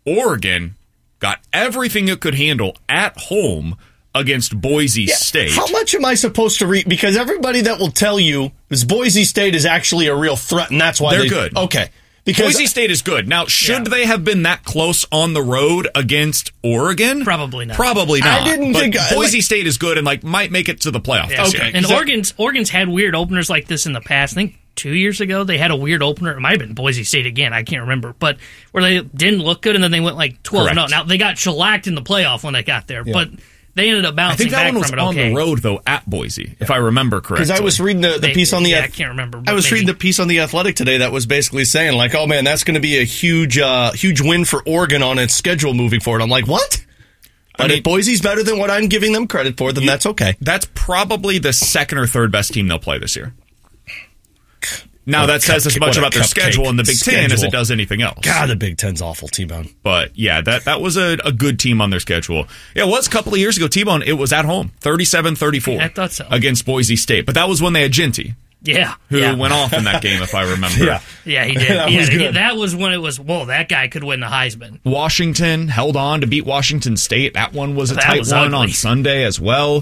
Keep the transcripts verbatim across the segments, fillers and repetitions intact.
Oregon got everything it could handle at home against Boise yeah. State. How much am I supposed to read? Because everybody that will tell you is Boise State is actually a real threat, and that's why they're they, good. Okay. Because Boise State is good. Now, should yeah. they have been that close on the road against Oregon? Probably not. Probably not. I didn't but think Boise like, State is good and like might make it to the playoff. Yeah, Okay. And Oregon's Oregon's had weird openers like this in the past. I think two years ago they had a weird opener. It might have been Boise State again. I can't remember. But where they didn't look good and then they went like twelve and oh. Now, they got shellacked in the playoff when they got there. Yeah. But they ended up bouncing I think that back one was from it on okay. the road, though, at Boise, yeah. if I remember correctly. Because I was reading the, the piece on the... Yeah, I can't remember. I was maybe. reading the piece on The Athletic today that was basically saying, like, oh, man, that's going to be a huge uh, huge win for Oregon on its schedule moving forward. I'm like, what? But I mean, if Boise's better than what I'm giving them credit for, then you, that's okay. That's probably the second or third best team they'll play this year. Now, that says as much about their schedule in the Big Ten as it does anything else. God, the Big Ten's awful, T-Bone. But, yeah, that, that was a, a good team on their schedule. Yeah, it was a couple of years ago, T-Bone, it was at home, thirty-seven thirty-four. I thought so. Against Boise State. But that was when they had Ginty. Yeah. Who yeah. went off in that game, if I remember. yeah. yeah, he did. that, yeah, was he, good. that was when it was, whoa, that guy could win the Heisman. Washington held on to beat Washington State. That one was a that tight was one ugly. on Sunday as well.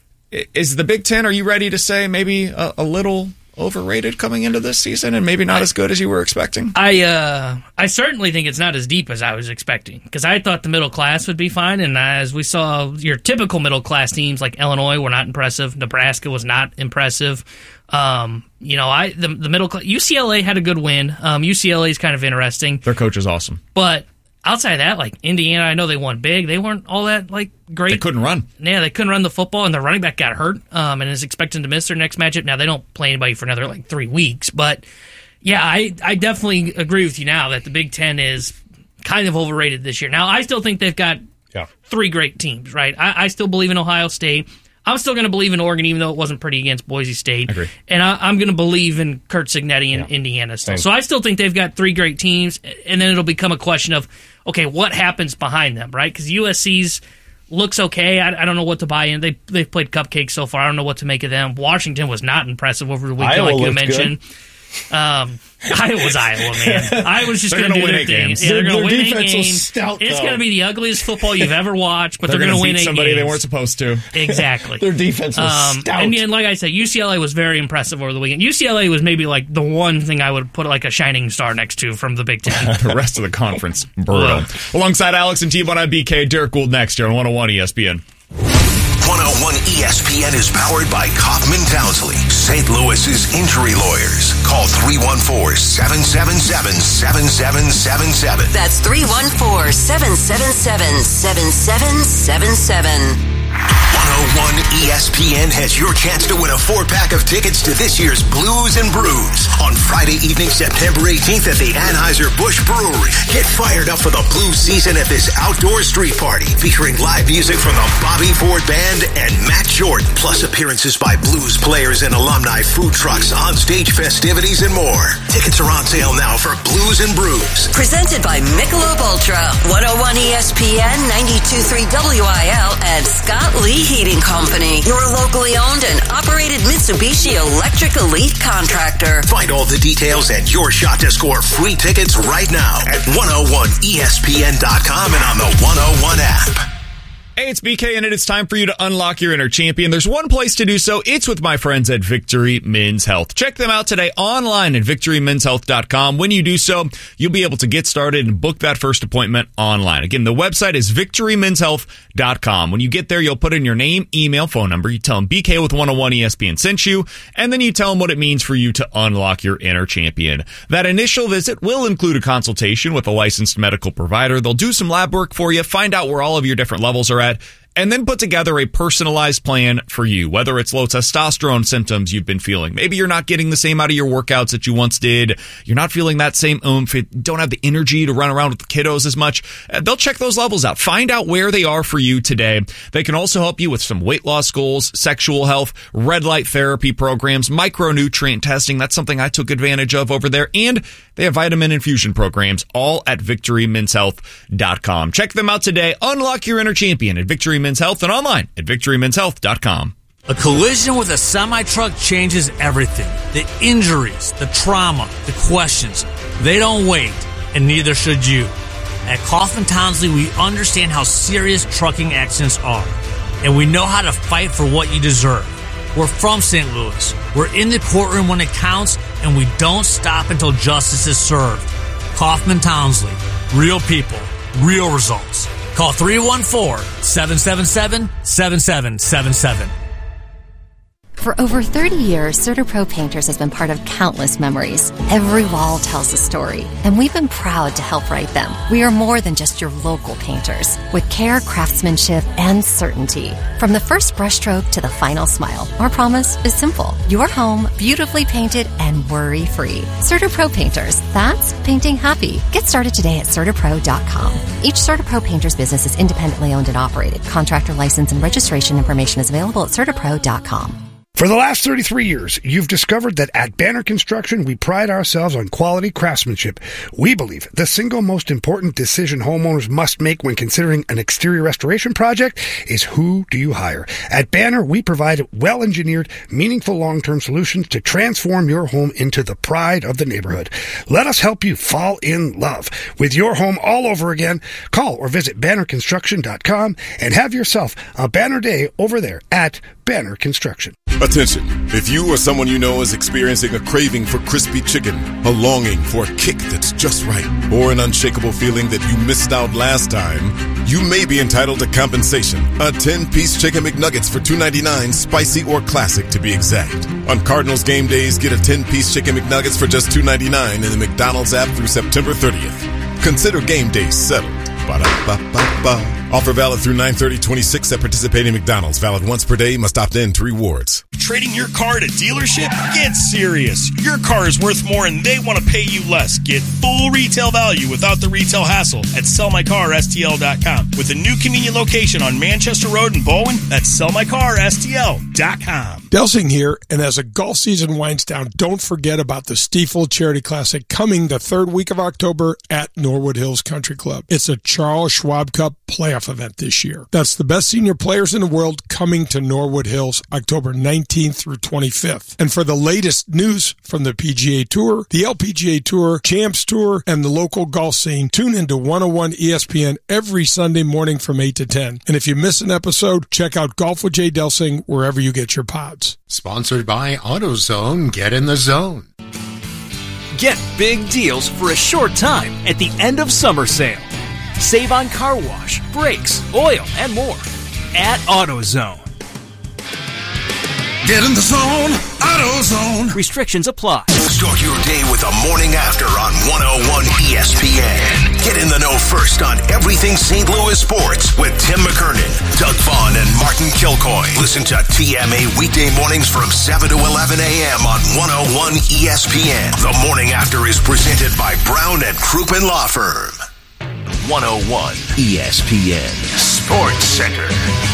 Is the Big Ten, are you ready to say maybe a, a little overrated coming into this season and maybe not I, as good as you were expecting? I uh, I certainly think it's not as deep as I was expecting because I thought the middle class would be fine, and as we saw, your typical middle class teams like Illinois were not impressive. Nebraska was not impressive. Um, you know, I the, the middle class, U C L A had a good win. Um, U C L A is kind of interesting. Their coach is awesome, but outside of that, like Indiana, I know they won big. They weren't all that like great. They couldn't run. Yeah, they couldn't run the football, and their running back got hurt um, and is expecting to miss their next matchup. Now, they don't play anybody for another like three weeks. But, yeah, I, I definitely agree with you now that the Big Ten is kind of overrated this year. Now, I still think they've got yeah. three great teams, right? I, I still believe in Ohio State. I'm still going to believe in Oregon, even though it wasn't pretty against Boise State. I agree. And I, I'm going to believe in Kurt Cignetti and yeah. Indiana still. Same. So I still think they've got three great teams, and then it'll become a question of, okay, what happens behind them, right? Because U S C's looks okay. I, I don't know what to buy in. They, they've played cupcakes so far. I don't know what to make of them. Washington was not impressive over the weekend, Iowa like you looked mentioned. Um, Iowa's Iowa, man. Iowa's just going to do win their eight thing. games. Yeah, they're going to win eight defense was games. stout, It's though. going to be the ugliest football you've ever watched, but they're, they're going to win beat eight somebody games. they weren't supposed to. Exactly. Their defense was Um, stout. and, and like I said, U C L A was very impressive over the weekend. U C L A was maybe like the one thing I would put like a shining star next to from the Big Ten. The rest of the conference, brutal. Alongside Alex and T-Bone, I'm B K. Derek Gould next here on one oh one E S P N. one oh one E S P N is powered by Kaufman Townsley, Saint Louis's injury lawyers. Call three one four, seven seven seven, seven seven seven seven. That's three one four, seven seven seven, seven seven seven seven. one oh one E S P N has your chance to win a four-pack of tickets to this year's Blues and Brews on Friday evening, September eighteenth at the Anheuser-Busch Brewery. Get fired up for the blues season at this outdoor street party featuring live music from the Bobby Ford Band and Matt Jordan, plus appearances by blues players and alumni, food trucks, onstage festivities, and more. Tickets are on sale now for Blues and Brews. Presented by Michelob Ultra, one oh one E S P N, ninety-two point three W I L, and Scott Lee Heating Company, your locally owned and operated Mitsubishi Electric Elite contractor. Find all the details and your shot to score free tickets right now at one oh one E S P N dot com and on the one oh one app. Hey, it's B K, and it is time for you to unlock your inner champion. There's one place to do so. It's with my friends at Victory Men's Health. Check them out today online at victory men's health dot com. When you do so, you'll be able to get started and book that first appointment online. Again, the website is victory men's health dot com. When you get there, you'll put in your name, email, phone number. You tell them B K with one oh one E S P N sent you, and then you tell them what it means for you to unlock your inner champion. That initial visit will include a consultation with a licensed medical provider. They'll do some lab work for you, find out where all of your different levels are at, and then put together a personalized plan for you, whether it's low testosterone symptoms you've been feeling. Maybe you're not getting the same out of your workouts that you once did. You're not feeling that same oomph. You don't have the energy to run around with the kiddos as much. They'll check those levels out. Find out where they are for you today. They can also help you with some weight loss goals, sexual health, red light therapy programs, micronutrient testing. That's something I took advantage of over there. And they have vitamin infusion programs, all at victory men's health dot com. Check them out today. Unlock your inner champion at Victory Men's Health and online at victory men's health dot com. A collision with a semi-truck changes everything. The injuries, the trauma, the questions. They don't wait, and neither should you. At Kaufman Townsley, we understand how serious trucking accidents are, and we know how to fight for what you deserve. We're from Saint Louis. We're in the courtroom when it counts, and we don't stop until justice is served. Kaufman Townsley. Real people. Real results. Call three one four, seven seven seven, seven seven seven seven. For over thirty years, CertaPro Painters has been part of countless memories. Every wall tells a story, and we've been proud to help write them. We are more than just your local painters, with care, craftsmanship, and certainty. From the first brushstroke to the final smile, our promise is simple. Your home, beautifully painted and worry-free. CertaPro Painters, that's painting happy. Get started today at CertaPro dot com. Each CertaPro Painters business is independently owned and operated. Contractor license and registration information is available at CertaPro dot com. For the last thirty-three years, you've discovered that at Banner Construction, we pride ourselves on quality craftsmanship. We believe the single most important decision homeowners must make when considering an exterior restoration project is who do you hire. At Banner, we provide well-engineered, meaningful long-term solutions to transform your home into the pride of the neighborhood. Let us help you fall in love with your home all over again. Call or visit banner construction dot com and have yourself a banner day over there at Banner Construction. Attention, if you or someone you know is experiencing a craving for crispy chicken, a longing for a kick that's just right, or an unshakable feeling that you missed out last time, you may be entitled to compensation. A ten-piece Chicken McNuggets for two ninety-nine, spicy or classic to be exact. On Cardinals game days, get a ten-piece Chicken McNuggets for just two ninety-nine in the McDonald's app through September thirtieth. Consider game days settled. Ba-da-ba-ba-ba. Offer valid through nine thirty twenty-six at participating McDonald's. Valid once per day. Must opt in to rewards. Trading your car at a dealership? Get serious. Your car is worth more and they want to pay you less. Get full retail value without the retail hassle at sell my car S T L dot com. With a new convenient location on Manchester Road in Bowen, that's sell my car S T L dot com. Delsing here, and as the golf season winds down, don't forget about the Stiefel Charity Classic coming the third week of October at Norwood Hills Country Club. It's a Charles Schwab Cup playoff event this year. That's the best senior players in the world coming to Norwood Hills October nineteenth through twenty-fifth. And for the latest news from the P G A Tour, the L P G A Tour, Champs Tour, and the local golf scene, tune into one oh one E S P N every Sunday morning from eight to ten. And if you miss an episode, check out Golf with Jay Delsing wherever you get your pods. Sponsored by AutoZone. Get in the zone. Get big deals for a short time at the end of summer sale. Save on car wash, brakes, oil, and more at AutoZone. Get in the zone, AutoZone. Restrictions apply. Start your day with the morning after on one oh one E S P N. Get in the know first on everything Saint Louis sports with Tim McKernan, Doug Vaughn, and Martin Kilcoy. Listen to T M A weekday mornings from seven to eleven a.m. on one oh one E S P N. The morning after is presented by Brown and Crouppen Law Firm. one oh one E S P N Sports Center.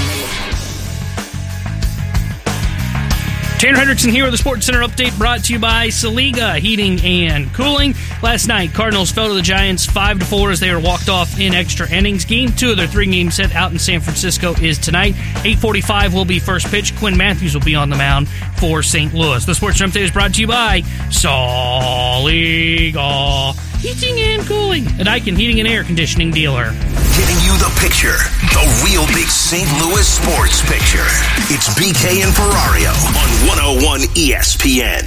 Tanner Hendrickson here with the Sports Center update brought to you by Saliga Heating and Cooling. Last night, Cardinals fell to the Giants five to four as they were walked off in extra innings. Game two of their three-game set out in San Francisco is tonight. eight forty-five will be first pitch. Quinn Matthews will be on the mound for Saint Louis. The Sports Center update is brought to you by Saliga Heating and Cooling, an Icon Heating and Air Conditioning dealer. Giving you the picture, the real big Saint Louis sports picture. It's B K and Ferrario on one oh one E S P N.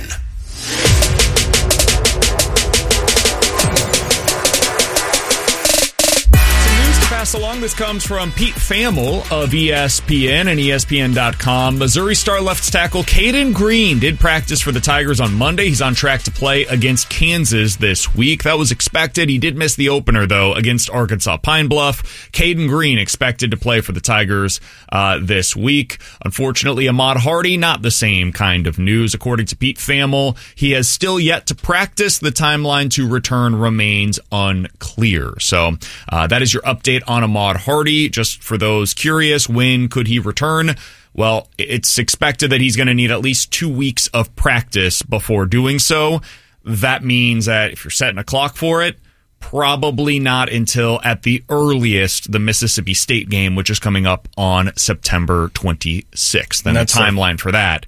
Pass along. This comes from Pete Thamel of E S P N and E S P N dot com. Missouri star left tackle Caden Green did practice for the Tigers on Monday. He's on track to play against Kansas this week. That was expected. He did miss the opener, though, against Arkansas Pine Bluff. Caden Green expected to play for the Tigers uh, this week. Unfortunately, Ahmad Hardy, not the same kind of news. According to Pete Thamel, he has still yet to practice. The timeline to return remains unclear. So uh, that is your update on Ahmad Hardy. Just for those curious, when could he return? Well, it's expected that he's going to need at least two weeks of practice before doing so. That means that if you're setting a clock for it, probably not until at the earliest the Mississippi State game, which is coming up on September twenty-sixth. And the timeline for that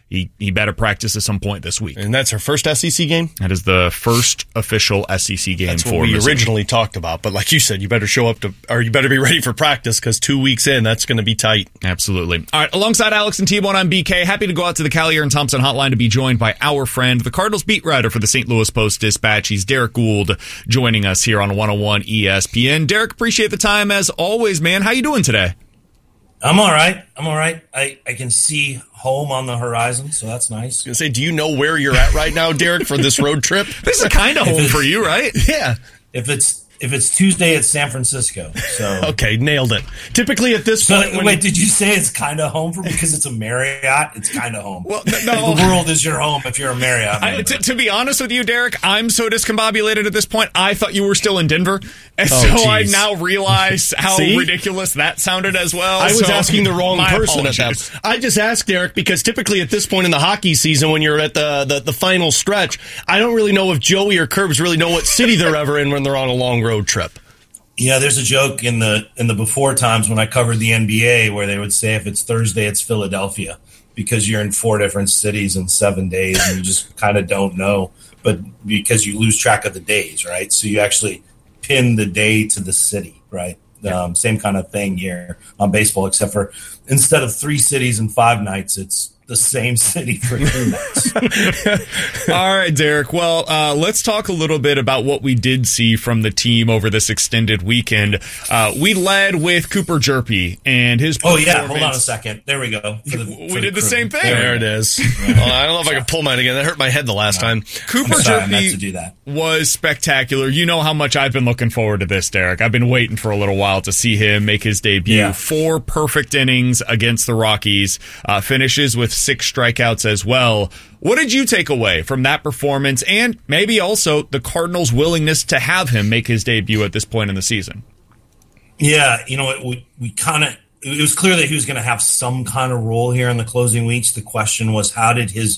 he, he better practice at some point this week. And that's her first S E C game? That is the first official S E C game that's for what we Missouri. originally talked about. But like you said, you better show up to, or you better be ready for practice because two weeks in, that's going to be tight. Absolutely. All right, alongside Alex and T-Bone, I'm B K. Happy to go out to the Callier and Thompson hotline to be joined by our friend, the Cardinals beat writer for the Saint Louis Post-Dispatch. He's Derek Gould joining us here on one oh one E S P N. Derek, appreciate the time as always, man. How you doing today? I'm all right. I'm all right. I, I can see home on the horizon, so that's nice. I was going to say, do you know where you're at right now, Derek, for this road trip? This is kind of home for you, right? Yeah. If it's if it's Tuesday, it's San Francisco. So okay, nailed it. Typically at this so, point, when wait, did you say it's kind of home for me because it's a Marriott? It's kind of home. Well, no, the world is your home if you're a Marriott. I, to, to be honest with you, Derek, I'm so discombobulated at this point. I thought you were still in Denver, and oh, so geez. I now realize how See? ridiculous that sounded as well. I was so, asking the wrong person apologies. at that. I just asked Derek because typically at this point in the hockey season, when you're at the, the the final stretch, I don't really know if Joey or Curbs really know what city they're ever in when they're on a long road trip. Yeah, there's a joke in the in the before times when I covered the N B A where they would say if it's Thursday, it's Philadelphia because you're in four different cities in seven days and you just kind of don't know. But because you lose track of the days, right? So you actually pin the day to the city, right? Um, same kind of thing here on baseball, except for instead of three cities and five nights, it's the same city for two nights. All right, Derek. Well, uh, let's talk a little bit about what we did see from the team over this extended weekend. Uh, we led with Cooper Jerpy and his Oh, yeah. Hold on a second. There we go. For the, we for did the, the same thing. There it is. Well, I don't know if I can pull mine again. That hurt my head the last No. time. Cooper Jerpy to do that. was spectacular. You know how much I've been looking forward to this, Derek. I've been waiting for a little while to see him make his debut. Yeah. Four perfect innings against the Rockies. Uh, finishes with six strikeouts as well. What did you take away from that performance and maybe also the Cardinals' willingness to have him make his debut at this point in the season? Yeah, you know, we, we kind of – it was clear that he was going to have some kind of role here in the closing weeks. The question was how did his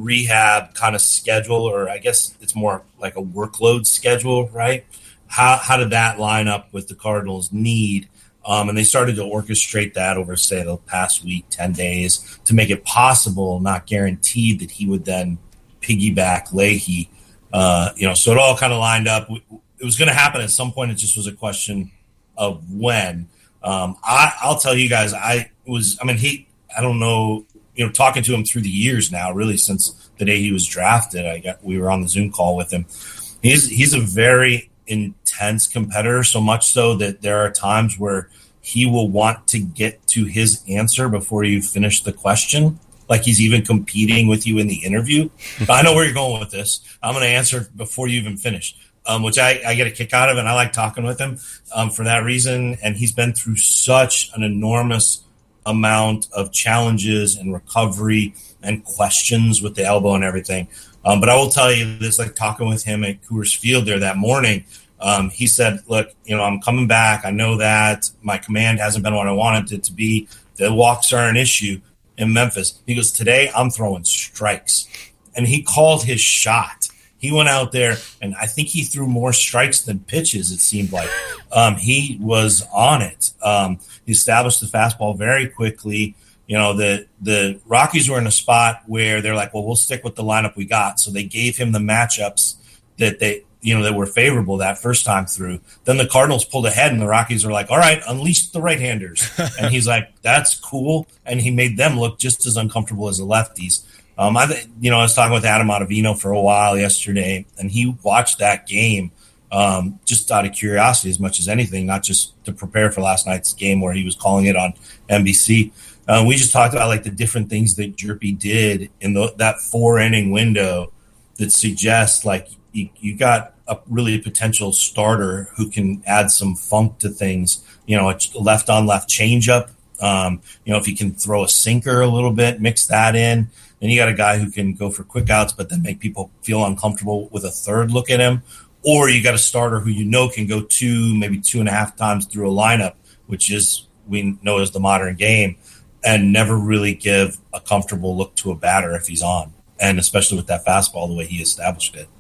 rehab kind of schedule, or I guess it's more like a workload schedule, right? How, how did that line up with the Cardinals' need? Um, and they started to orchestrate that over, say, the past week, ten days, to make it possible, not guaranteed, that he would then piggyback Leahy. Uh, you know, so it all kind of lined up. It was going to happen at some point. It just was a question of when. Um, I, I'll tell you guys, I was, I mean, he, I don't know, you know, talking to him through the years now, really since the day he was drafted, I got, we were on the Zoom call with him. He's, he's a very intense competitor, so much so that there are times where he will want to get to his answer before you finish the question. Like he's even competing with you in the interview. I know where you're going with this. I'm going to answer before you even finish, um, which I, I get a kick out of, and I like talking with him um, for that reason. And he's been through such an enormous amount of challenges and recovery and questions with the elbow and everything. Um, but I will tell you this, like talking with him at Coors Field there that morning, um, he said, look, you know, I'm coming back. I know that my command hasn't been what I wanted it to be. The walks are an issue in Memphis. He goes, today I'm throwing strikes. And he called his shot. He went out there, and I think he threw more strikes than pitches, it seemed like. Um, he was on it. Um, he established the fastball very quickly. You know, the the Rockies were in a spot where they're like, well, we'll stick with the lineup we got. So they gave him the matchups that they, you know, that were favorable that first time through. Then the Cardinals pulled ahead, and the Rockies were like, all right, unleash the right-handers. And he's like, that's cool. And he made them look just as uncomfortable as the lefties. Um, I, th- you know, I was talking with Adam Ottavino for a while yesterday, and he watched that game um, just out of curiosity as much as anything, not just to prepare for last night's game where he was calling it on N B C. Uh, we just talked about like the different things that Jerpy did in the, that four inning window that suggests like you, you got a really potential starter who can add some funk to things. You know, a left on left changeup. Um, you know, if he can throw a sinker a little bit, mix that in. Then you got a guy who can go for quick outs, but then make people feel uncomfortable with a third look at him. Or you got a starter who you know can go two, maybe two and a half times through a lineup, which is we know is the modern game, and never really give a comfortable look to a batter if he's on, and especially with that fastball the way he established it.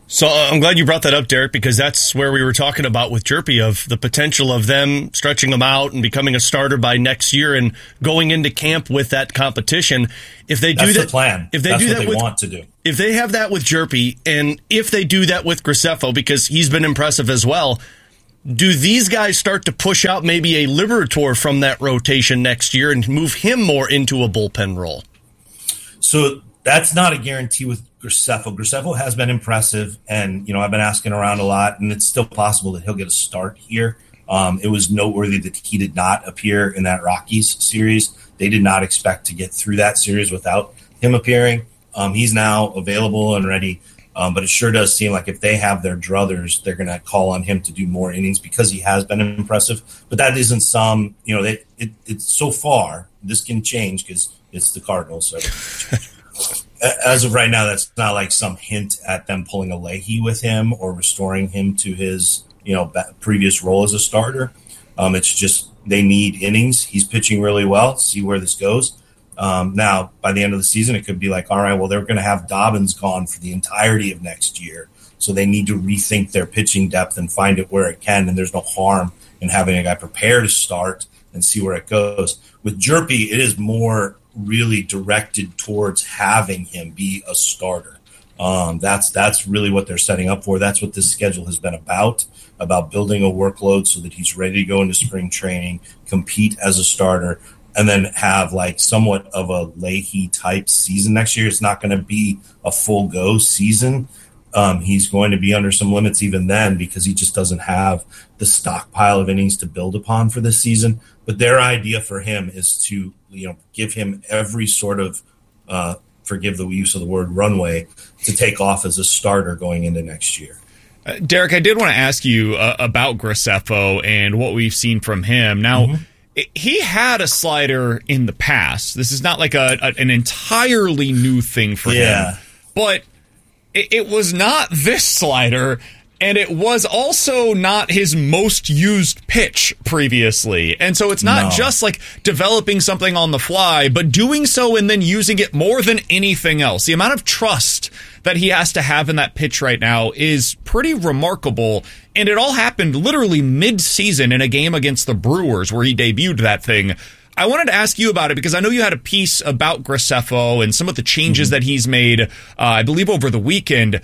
So uh, I'm glad you brought that up, Derek, because that's where we were talking about with Jerpy of the potential of them stretching him out and becoming a starter by next year and going into camp with that competition. If they do that's that, the plan. If they that's do what that they with, want to do. If they have that with Jerpy, and if they do that with Graceffo, because he's been impressive as well, do these guys start to push out maybe a Liberator from that rotation next year and move him more into a bullpen role? So that's not a guarantee with Graceffo. Graceffo has been impressive, and you know I've been asking around a lot, and it's still possible that he'll get a start here. Um, it was noteworthy that he did not appear in that Rockies series. They did not expect to get through that series without him appearing. Um, he's now available and ready, um, but it sure does seem like if they have their druthers, they're going to call on him to do more innings because he has been impressive. But that isn't some, you know, they, it, it's so far. This can change because it's the Cardinals. So. As of right now, that's not like some hint at them pulling a Leahy with him or restoring him to his, you know, previous role as a starter. Um, it's just they need innings. He's pitching really well. See where this goes. Um, now, by the end of the season, it could be like, all right, well, they're going to have Dobbins gone for the entirety of next year. So they need to rethink their pitching depth and find it where it can. And there's no harm in having a guy prepare to start and see where it goes. With Jerpy, it is more really directed towards having him be a starter. Um, that's that's really what they're setting up for. That's what this schedule has been about, about building a workload so that he's ready to go into spring training, compete as a starter, and then have like somewhat of a Leahy type season next year. It's not going to be a full go season. Um, he's going to be under some limits even then because he just doesn't have the stockpile of innings to build upon for this season. But their idea for him is to, you know, give him every sort of, uh, forgive the use of the word runway, to take off as a starter going into next year. Uh, Derek, I did want to ask you uh, about Graceffo and what we've seen from him. Now, mm-hmm. it, he had a slider in the past. This is not like a, a an entirely new thing for yeah. him. But it, it was not this slider. And it was also not his most used pitch previously. And so it's not no. just like developing something on the fly, but doing so and then using it more than anything else. The amount of trust that he has to have in that pitch right now is pretty remarkable. And it all happened literally mid-season in a game against the Brewers where he debuted that thing. I wanted to ask you about it because I know you had a piece about Graceffo and some of the changes mm-hmm. that he's made, uh, I believe, over the weekend.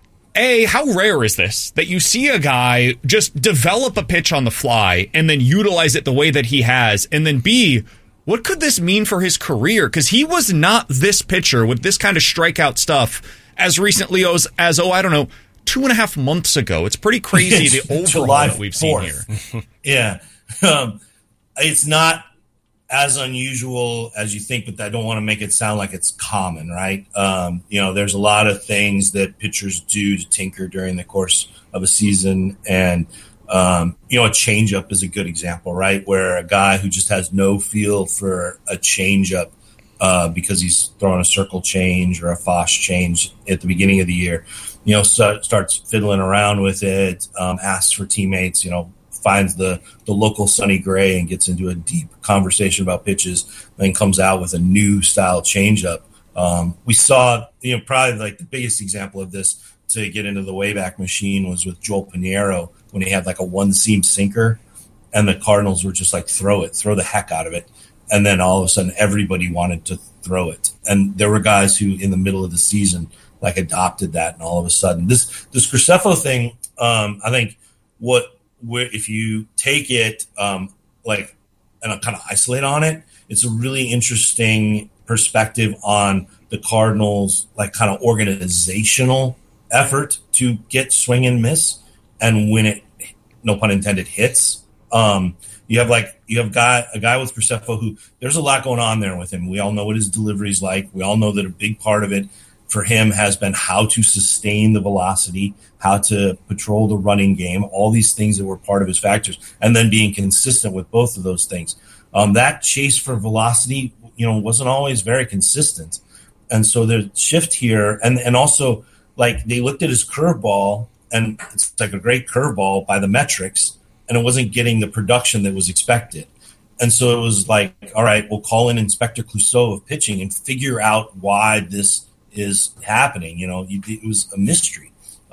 A, how rare is this that you see a guy just develop a pitch on the fly and then utilize it the way that he has? And then B, what could this mean for his career? Because he was not this pitcher with this kind of strikeout stuff as recently as, as, oh, I don't know, two and a half months ago. It's pretty crazy the overall that we've seen here. yeah. Um, it's not as unusual as you think, but I don't want to make it sound like it's common, right? Um, you know, there's a lot of things that pitchers do to tinker during the course of a season. And, um, you know, a changeup is a good example, right? Where a guy who just has no feel for a changeup uh, because he's throwing a circle change or a Foss change at the beginning of the year, you know, so starts fiddling around with it, um, asks for teammates, you know, finds the, the local Sonny Gray and gets into a deep conversation about pitches, then comes out with a new style changeup. Um, we saw, you know, probably like the biggest example of this to get into the Wayback Machine was with Joel Pinheiro when he had like a one seam sinker and the Cardinals were just like, throw it, throw the heck out of it. And then all of a sudden everybody wanted to throw it. And there were guys who in the middle of the season like adopted that. And all of a sudden this, this Graceffo thing, um, I think what, where if you take it um, like and kind of isolate on it, it's a really interesting perspective on the Cardinals, like kind of organizational effort to get swing and miss, and when it, no pun intended, hits. Um, you have like you have guy a guy with Graceffo who there's a lot going on there with him. We all know what his delivery is like. We all know that a big part of it for him has been how to sustain the velocity, how to patrol the running game, all these things that were part of his factors, and then being consistent with both of those things. Um, that chase for velocity, you know, wasn't always very consistent. And so the shift here, and, and also like they looked at his curveball, and it's like a great curveball by the metrics, and it wasn't getting the production that was expected. And so it was like, all right, we'll call in Inspector Clouseau of pitching and figure out why this is happening. You know, it was a mystery.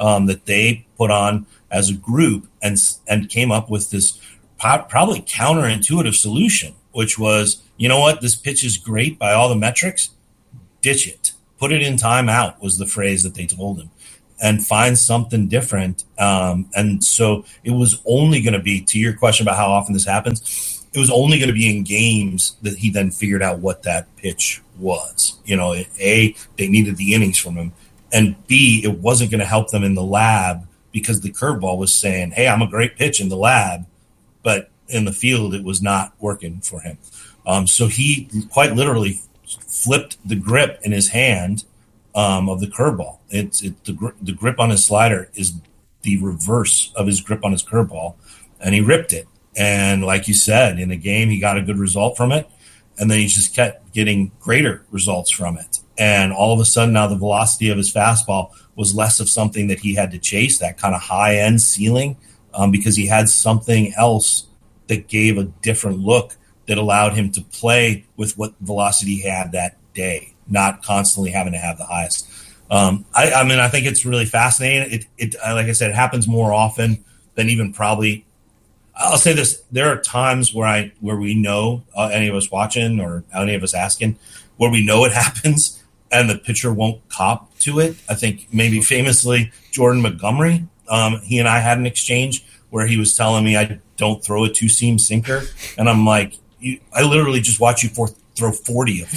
um, that they put on as a group and and came up with this po- probably counterintuitive solution, which was, you know what, this pitch is great by all the metrics, ditch it. Put it in timeout was the phrase that they told him, and find something different. Um, and so it was only going to be, to your question about how often this happens, it was only going to be in games that he then figured out what that pitch was. You know, A, they needed the innings from him, and B, it wasn't going to help them in the lab because the curveball was saying, hey, I'm a great pitch in the lab, but in the field it was not working for him. Um, so he quite literally flipped the grip in his hand um, of the curveball. It's it, the, gri- the grip on his slider is the reverse of his grip on his curveball, and he ripped it. And like you said, in a game, he got a good result from it, and then he just kept getting greater results from it. And all of a sudden, now the velocity of his fastball was less of something that he had to chase, that kind of high-end ceiling, um, because he had something else that gave a different look that allowed him to play with what velocity he had that day, not constantly having to have the highest. Um, I, I mean, I think it's really fascinating. It, it, like I said, it happens more often than even probably. I'll say this: there are times where I, where we know uh, any of us watching or any of us asking, where we know it happens and the pitcher won't cop to it. I think maybe famously Jordan Montgomery. Um, he and I had an exchange where he was telling me I don't throw a two seam sinker, and I'm like, You, I literally just watch you for, throw forty of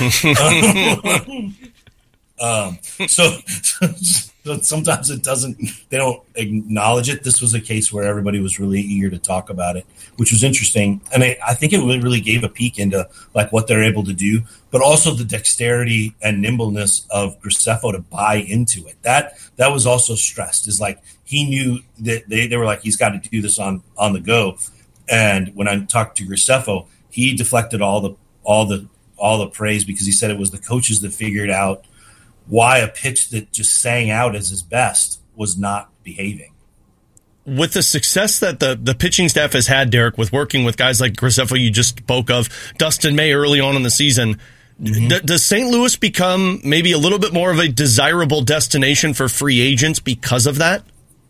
them. um, so, so sometimes it doesn't, they don't acknowledge it. This was a case where everybody was really eager to talk about it, which was interesting. And I, I think it really gave a peek into like what they're able to do, but also the dexterity and nimbleness of Graceffo to buy into it. That, that was also stressed, is like, he knew that they, they were like, he's got to do this on, on the go. And when I talked to Graceffo, he deflected all the all the all the praise because he said it was the coaches that figured out why a pitch that just sang out as his best was not behaving. With the success that the, the pitching staff has had, Derek, with working with guys like Graceffo you just spoke of, Dustin May early on in the season, mm-hmm. d- does Saint Louis become maybe a little bit more of a desirable destination for free agents because of that?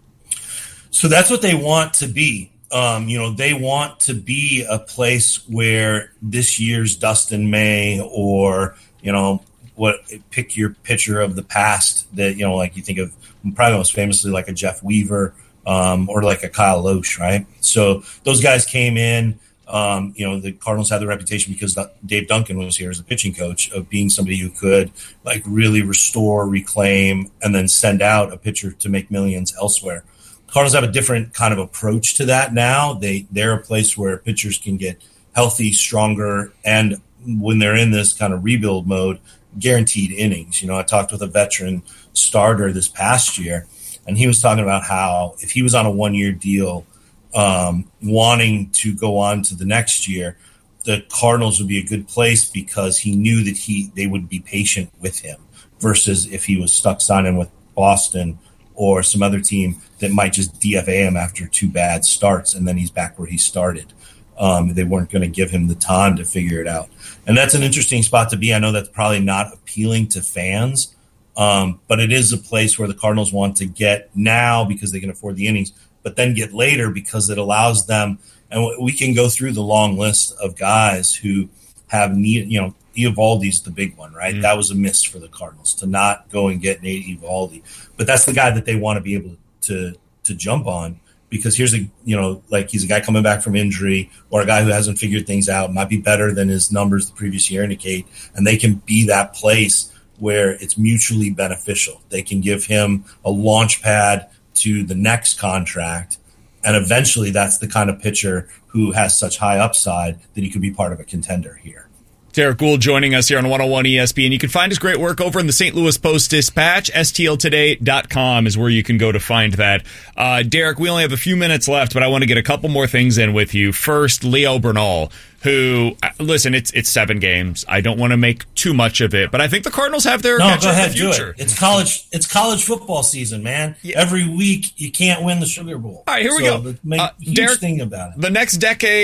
So that's what they want to be. Um, you know, they want to be a place where this year's Dustin May or, you know, what pick your pitcher of the past that, you know, like you think of probably most famously like a Jeff Weaver um, or like a Kyle Loesch, right? So those guys came in. Um, you know, the Cardinals had the reputation because Dave Duncan was here as a pitching coach of being somebody who could like really restore, reclaim, and then send out a pitcher to make millions elsewhere. Cardinals have a different kind of approach to that now. They, they're a place where pitchers can get healthy, stronger, and when they're in this kind of rebuild mode, guaranteed innings. You know, I talked with a veteran starter this past year, and he was talking about how if he was on a one-year deal, um, wanting to go on to the next year, the Cardinals would be a good place because he knew that he they would be patient with him versus if he was stuck signing with Boston or some other team that might just D F A him after two bad starts, and then he's back where he started. Um, they weren't going to give him the time to figure it out. And that's an interesting spot to be. I know that's probably not appealing to fans, um, but it is a place where the Cardinals want to get now because they can afford the innings, but then get later because it allows them, and we can go through the long list of guys who have need, you know, Eovaldi's the big one, right? Mm-hmm. That was a miss for the Cardinals to not go and get Nate Eovaldi. But that's the guy that they want to be able to to jump on because here's a, you know, like he's a guy coming back from injury or a guy who hasn't figured things out, might be better than his numbers the previous year indicate, and they can be that place where it's mutually beneficial. They can give him a launch pad to the next contract, and eventually that's the kind of pitcher who has such high upside that he could be part of a contender here. Derek Gould joining us here on one oh one E S P N. You can find his great work over in the Saint Louis Post-Dispatch. S T L today dot com is where you can go to find that. Uh, Derek, we only have a few minutes left, but I want to get a couple more things in with you. First, Leo Bernal, who, listen, it's it's seven games. I don't want to make too much of it, but I think the Cardinals have their no, catcher go ahead, of the future. Do it. It's college. It's college football season, man. Yeah. Every week you can't win the Sugar Bowl. All right, here we so go. Make Uh, a huge Derek, thing about it. The next decade,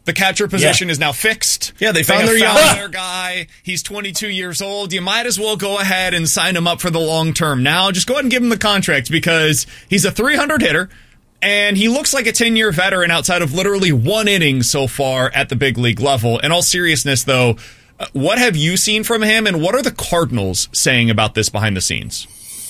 The catcher position yeah. is now fixed. Yeah, they found, they their, found their guy. He's twenty-two years old. You might as well go ahead and sign him up for the long term now. Just go ahead and give him the contract because he's a three hundred hitter, and he looks like a ten-year veteran outside of literally one inning so far at the big league level. In all seriousness, though, what have you seen from him, and what are the Cardinals saying about this behind the scenes?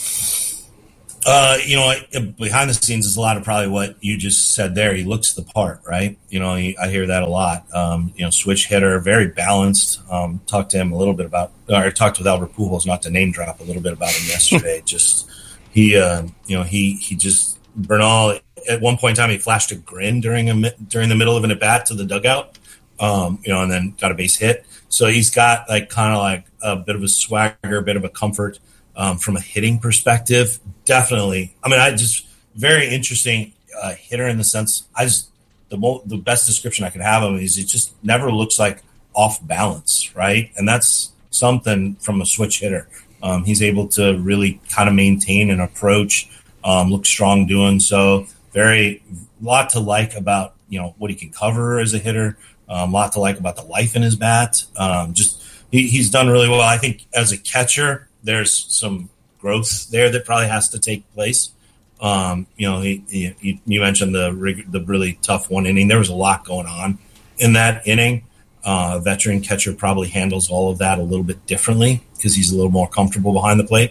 Uh, you know, behind the scenes is a lot of probably what you just said there. He looks the part, right? You know, he, I hear that a lot. Um, you know, switch hitter, very balanced. Um, talked to him a little bit about, or I talked with Albert Pujols, not to name drop, a little bit about him yesterday. just he, uh, you know, he he just Bernal at one point in time he flashed a grin during a during the middle of an at bat to the dugout, um, you know, and then got a base hit. So he's got like kind of like a bit of a swagger, a bit of a comfort. Um, from a hitting perspective, definitely. I mean, I just very interesting uh, hitter in the sense. I just the mo- the best description I could have him is it just never looks like off balance, right? And that's something from a switch hitter. Um, he's able to really kind of maintain an approach, um, look strong doing so. Very lot to like about you know what he can cover as a hitter. A um, lot to like about the life in his bat. Um, just he, he's done really well. I think as a catcher. There's some growth there that probably has to take place. Um, you know, he, he, you mentioned the the really tough one inning. There was a lot going on in that inning. Uh, a veteran catcher probably handles all of that a little bit differently because he's a little more comfortable behind the plate.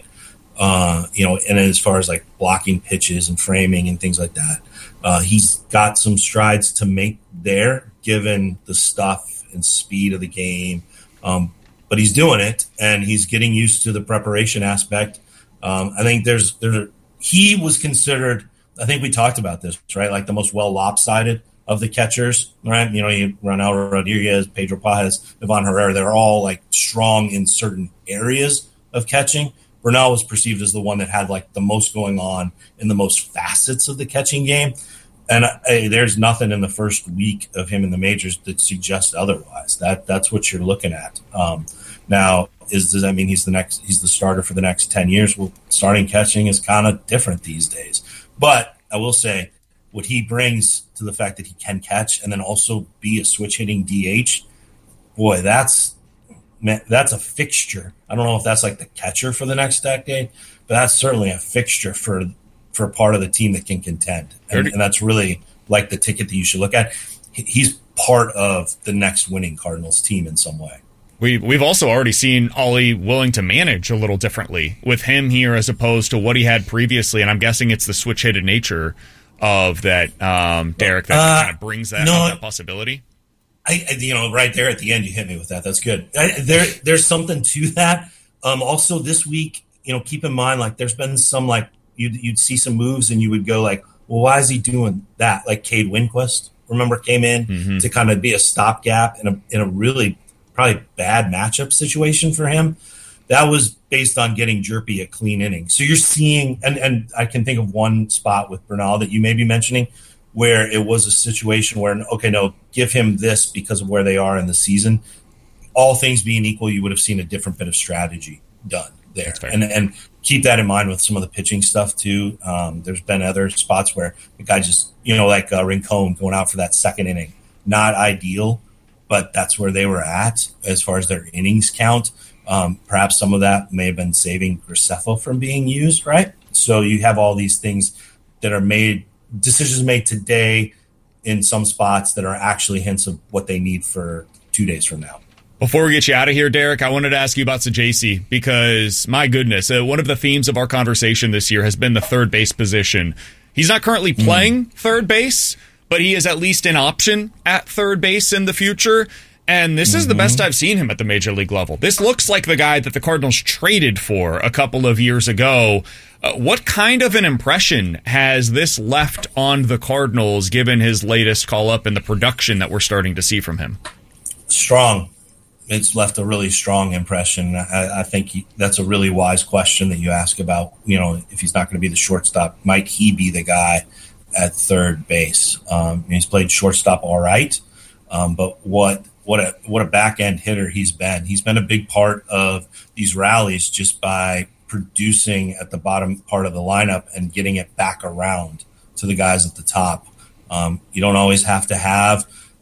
Uh, you know, and as far as like blocking pitches and framing and things like that, uh, he's got some strides to make there given the stuff and speed of the game. Um, But he's doing it, and he's getting used to the preparation aspect. Um, I think there's there. He was considered. I think we talked about this, right? Like the most well lopsided of the catchers, right? You know, you Ronald Rodriguez, Pedro Paz, Ivan Herrera. They're all like strong in certain areas of catching. Bernal was perceived as the one that had like the most going on in the most facets of the catching game. And uh, hey, there's nothing in the first week of him in the majors that suggests otherwise. That that's what you're looking at. Um, now, is does that mean he's the next? He's the starter for the next ten years? Well, starting catching is kind of different these days. But I will say, what he brings to the fact that he can catch and then also be a switch hitting D H, boy, that's man, that's a fixture. I don't know if that's like the catcher for the next decade, but that's certainly a fixture for. for part of the team that can contend. And, and that's really like the ticket that you should look at. He's part of the next winning Cardinals team in some way. We, we've also already seen Ollie willing to manage a little differently with him here as opposed to what he had previously. And I'm guessing it's the switch-hitted nature of that, um, Derek, that uh, kind of brings that, no, that possibility. I, you know, right there at the end, you hit me with that. That's good. I, there, there's something to that. Um, also this week, you know, keep in mind, like there's been some like, You'd, you'd see some moves and you would go like, well, why is he doing that? Like Cade Winquist, remember, came in mm-hmm. to kind of be a stopgap in a in a really probably bad matchup situation for him. That was based on getting Jerpy a clean inning. So you're seeing, and, and I can think of one spot with Bernal that you may be mentioning where it was a situation where, okay, no, give him this because of where they are in the season. All things being equal, you would have seen a different bit of strategy done there. And and keep that in mind with some of the pitching stuff too. Um, there's been other spots where the guy just, you know, like uh, Rincon going out for that second inning. Not ideal, but that's where they were at as far as their innings count. Um, perhaps some of that may have been saving Graceffo from being used, right? So you have all these things that are made, decisions made today in some spots that are actually hints of what they need for two days from now. Before we get you out of here, Derek, I wanted to ask you about Sajaci because, my goodness, uh, one of the themes of our conversation this year has been the third base position. He's not currently playing mm. third base, but he is at least an option at third base in the future. And this mm-hmm. is the best I've seen him at the major league level. This looks like the guy that the Cardinals traded for a couple of years ago. Uh, what kind of an impression has this left on the Cardinals, given his latest call-up and the production that we're starting to see from him? Strong. It's left a really strong impression. I, I think he, that's a really wise question that you ask about, you know, if he's not going to be the shortstop, might he be the guy at third base? Um, he's played shortstop all right, um, but what what a what a back end hitter he's been. He's been a big part of these rallies just by producing at the bottom part of the lineup and getting it back around to the guys at the top. Um, you don't always have to have,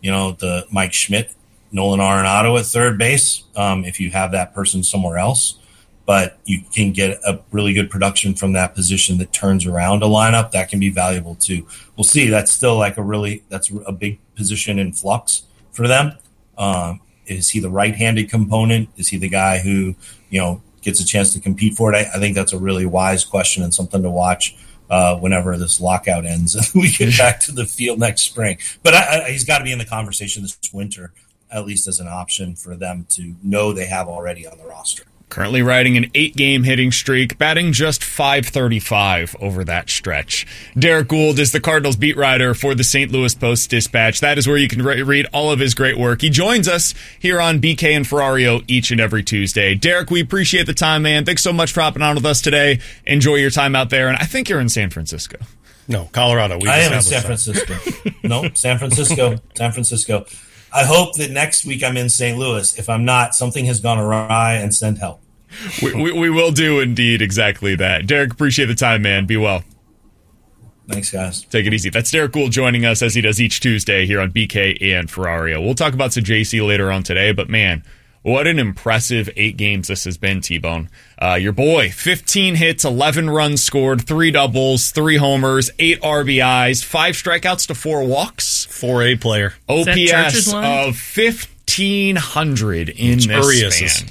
you know, the Mike Schmidt, Nolan Arenado at third base, um, if you have that person somewhere else. But you can get a really good production from that position that turns around a lineup. That can be valuable too. We'll see. That's still like a really, that's a big position in flux for them. Um, is he the right-handed component? Is he the guy who, you know, gets a chance to compete for it? I, I think that's a really wise question and something to watch uh, whenever this lockout ends and we get back to the field next spring. But I, I, he's got to be in the conversation this winter, at least as an option for them to know they have already on the roster. Currently riding an eight-game hitting streak, batting just five thirty-five over that stretch. Derek Gould is the Cardinals beat writer for the Saint Louis Post-Dispatch. That is where you can re- read all of his great work. He joins us here on B K and Ferrario each and every Tuesday. Derek, we appreciate the time, man. Thanks so much for hopping on with us today. Enjoy your time out there, and I think you're in San Francisco. No, Colorado. We I am in San Francisco. No, San Francisco. San Francisco. I hope that next week I'm in Saint Louis. If I'm not, something has gone awry and send help. we, we, we will do indeed exactly that. Derek, appreciate the time, man. Be well. Thanks, guys. Take it easy. That's Derek Gould joining us as he does each Tuesday here on B K and Ferrario. We'll talk about some J C later on today, but man, what an impressive eight games this has been, T-Bone. Uh, your boy, fifteen hits, eleven runs scored, three doubles, three homers, eight R B Is, five strikeouts to four walks. four A player. O P S of fifteen hundred in it's this Urias. span.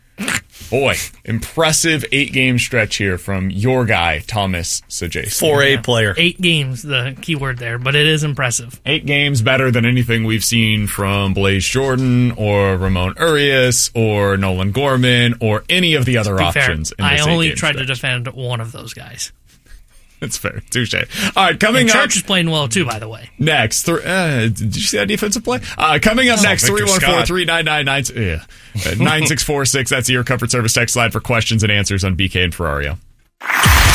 Boy, impressive eight-game stretch here from your guy, Thomas Saggese. four A player. Eight games, the key word there, but it is impressive. Eight games better than anything we've seen from Blaze Jordan or Ramon Urias or Nolan Gorman or any of the other options. Fair, in this I only tried stretch. to defend one of those guys. That's fair. Touche. All right, coming and up. Church is playing well, too, by the way. Next. Th- uh, did you see that defensive play? Uh, coming up oh, next, three one four, three nine nine, nine six four six. That's the Air Comfort Service text line for questions and answers on B K and Ferrario.